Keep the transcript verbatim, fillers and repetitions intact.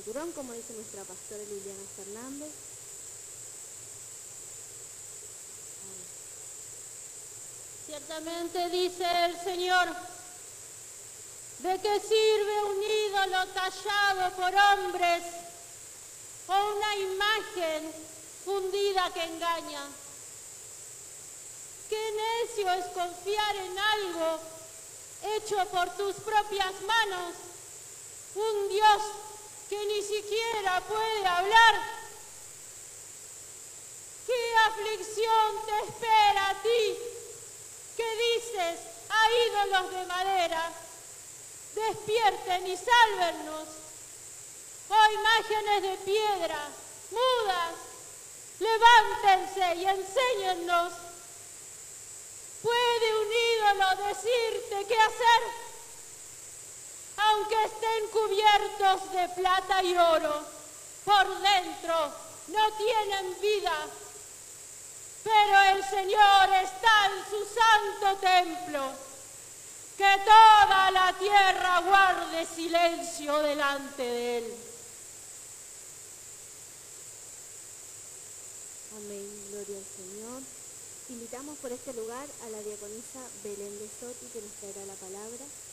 cinturón, como dice nuestra pastora Liliana Fernández. Ciertamente dice el Señor, ¿de qué sirve un ídolo tallado por hombres o una imagen fundida que engaña? Qué necio es confiar en algo hecho por tus propias manos, un Dios que ni siquiera puede hablar. ¿Qué aflicción te espera a ti que dices a ídolos de madera, despierten y sálvennos? O imágenes de piedra, mudas, levántense y enséñennos. ¿Puede un ídolo decirte qué hacer? Aunque estén cubiertos de plata y oro, por dentro no tienen vida. Pero el Señor está en su santo templo. Que toda la tierra guarde silencio delante de Él. Amén, gloria al Señor. Invitamos por este lugar a la diaconisa Belén de Soti, que nos traerá la palabra.